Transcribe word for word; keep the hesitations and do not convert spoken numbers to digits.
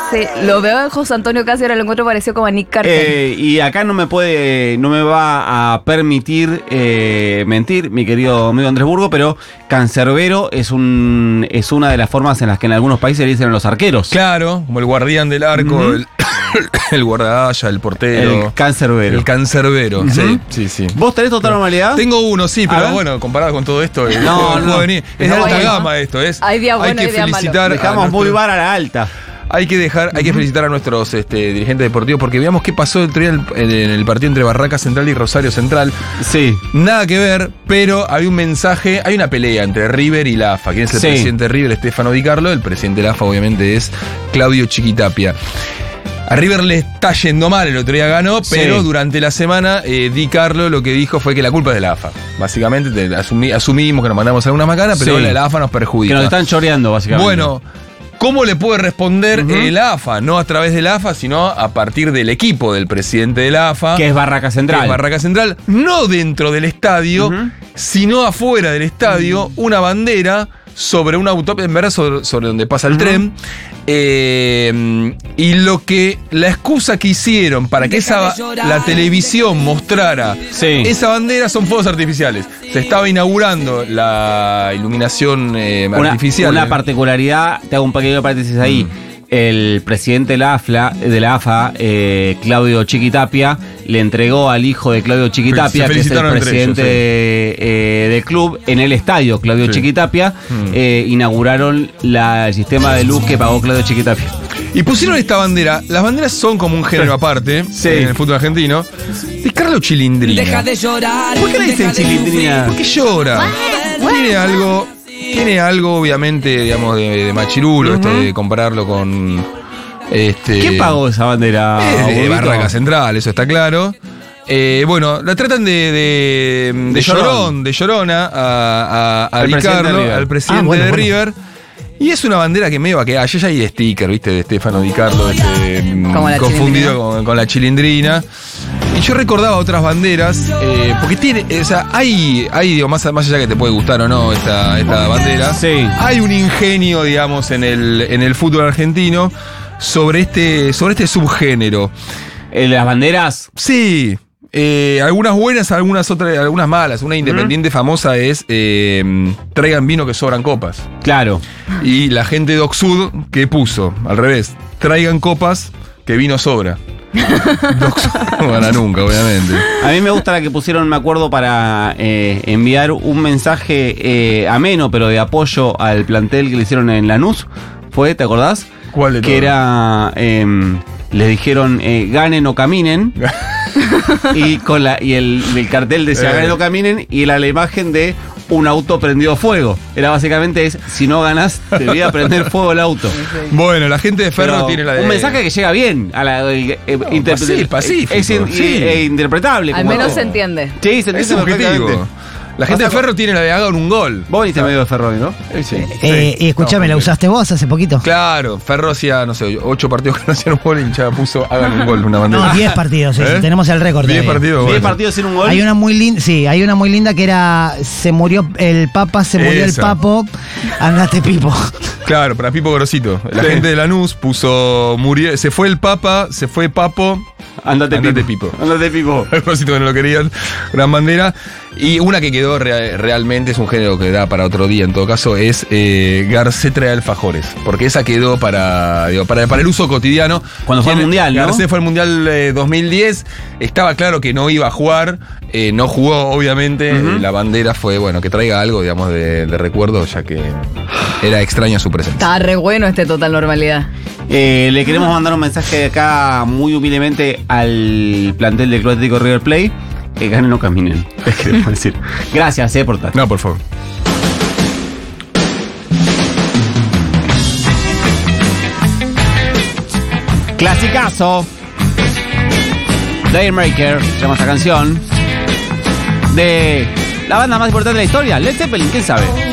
Sí, lo veo en José Antonio Casi, ahora lo encuentro parecido como a Nick Carter. Eh, y acá no me puede, no me va a permitir eh, mentir, mi querido amigo Andrés Burgo, pero cancerbero es un es una de las formas en las que en algunos países le dicen a los arqueros. Claro, como el guardián del arco, uh-huh. el, el guardalla, el portero. El cancerbero. El cancerbero, uh-huh. sí, sí, sí. ¿Vos tenés total normalidad? Tengo uno, sí, pero bueno, comparado con todo esto, el no, juego, no. venir. Es de alta gama esto, es. Hay día bueno, hay que hay día felicitar. Dejamos nuestro, muy bar a la alta. Hay que dejar, hay que felicitar a nuestros este, dirigentes deportivos porque veamos qué pasó el otro día en, en el partido entre Barraca Central y Rosario Central. Sí. Nada que ver, pero hay un mensaje, hay una pelea entre River y la A F A. ¿Quién es el sí. presidente de River? Stefano Di Carlo. El presidente de la A F A obviamente es Claudio Chiquitapia. A River le está yendo mal, el otro día ganó, sí. pero durante la semana eh, Di Carlo lo que dijo fue que la culpa es de la A F A. Básicamente te, asumi, asumimos que nos mandamos alguna macana, pero sí. la, la A F A nos perjudica. Que nos están choreando, básicamente. Bueno, ¿cómo le puede responder uh-huh. eh, la A F A? No a través de la A F A, sino a partir del equipo del presidente de la A F A. Que es Barraca Central. Que es Barraca Central, no dentro del estadio, uh-huh. sino afuera del estadio, uh-huh. una bandera sobre una autopista, en verdad sobre, sobre donde pasa el uh-huh. tren. Eh, y lo que la excusa que hicieron para que esa la televisión mostrara sí. esa bandera son fuegos artificiales. Se estaba inaugurando la iluminación eh, una, artificial. Una particularidad, te hago un pequeño paréntesis ahí. Mm. El presidente de la A F A, de la A F A eh, Claudio Chiquitapia, le entregó al hijo de Claudio Chiquitapia, que es el presidente ellos, sí. de, eh, del club, en el estadio Claudio sí. Chiquitapia, mm. eh, inauguraron la, el sistema de luz que pagó Claudio Chiquitapia. Y pusieron esta bandera. Las banderas son como un género aparte sí. en el fútbol argentino. De Carlos Chilindrina. Deja de llorar. ¿Por qué le dicen Chilindrina? Porque llora. Tiene algo... Tiene algo, obviamente, digamos, de, de machirulo, uh-huh. esto de compararlo con... Este, ¿Quién pagó esa bandera? Eh, de Barraca Central, eso está claro. Eh, bueno, la tratan de, de, de, de llorón, llorón, de llorona a, a, a Di Carlo, al presidente ah, bueno, de bueno. River. Y es una bandera que medio va a quedar. Allá hay sticker, ¿viste? De Stefano Di Carlo, este, confundido con, con la Chilindrina. Y yo recordaba otras banderas, eh, porque tiene, o sea, hay, hay digo, más, más allá que te puede gustar o no esta, esta bandera, sí. hay un ingenio, digamos, en el, en el fútbol argentino sobre este, sobre este subgénero. ¿Las banderas? Sí. Eh, algunas buenas, algunas otras, algunas malas. Una independiente uh-huh. famosa es eh, traigan vino que sobran copas. Claro. Y la gente de Oxud que puso, al revés, traigan copas que vino sobra. No gana nunca, obviamente. A mí me gusta la que pusieron, me acuerdo, para eh, enviar un mensaje eh, ameno, pero de apoyo al plantel que le hicieron en Lanús. ¿Fue? ¿Te acordás? ¿Cuál de Que todo? Era... Eh, les dijeron, eh, ganen o caminen. y con la y el, el cartel decía, eh. ganen o caminen. Y era la imagen de un auto prendido a fuego. Era básicamente es, si no ganás, te voy a prender fuego el auto. Bueno, la gente de Ferro Pero tiene la de... Un mensaje que llega bien a la eh, eh, no, interpre- pacífico, es in, sí. eh, interpretable. Al menos se entiende. Sí, se entiende es objetivo. La gente de Ferro tiene la de hagan un gol. Vos viniste medio de Ferro, ¿no? Sí. Eh, sí. Escuchame, no, ¿la usaste vos hace poquito? Claro, Ferro hacía, no sé, ocho partidos que no hacían un gol y ya puso hagan un gol, una bandera. No, diez partidos, sí, ¿Eh? sí, tenemos el récord. Diez partidos. Diez bueno. partidos sin un gol. Hay una muy linda, sí, hay una muy linda que era, se murió el Papa, se murió Esa. el Papo, andate Pipo. Claro, para Pipo Grosito. La sí. gente de Lanús puso, murió, se fue el Papa, se fue Papo. Andate, Andate Pipo. Pipo. Andate Pipo. El Grosito que no lo querían. Gran bandera. Y una que quedó real, realmente, es un género que da para otro día, en todo caso, es eh, Garcés trae alfajores. Porque esa quedó para, digo, para, para el uso cotidiano. Cuando fue al Mundial, ¿no? Garcés fue al Mundial eh, dos mil diez. Estaba claro que no iba a jugar. Eh, no jugó, obviamente. Uh-huh. La bandera fue, bueno, que traiga algo, digamos, de, de recuerdo, ya que era extraña su presencia. Está re bueno este Total Normalidad. Eh, le queremos mandar un mensaje de acá muy humildemente al plantel del Club Atlético River Plate. Que ganen o caminen. Es que debo decir. Gracias, eh, por tanto. No, por favor. Clasicazo. Dayrmaker, se llama esta canción. De la banda más importante de la historia, Led Zeppelin, ¿quién sabe?